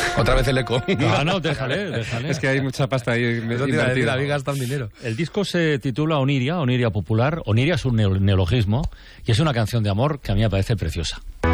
Otra vez el eco. No, déjale. Es que hay mucha pasta ahí invertida. David gasta un dinero. El disco se titula Oniria Popular. Oniria es un neologismo y es una canción de amor que a mí me parece preciosa.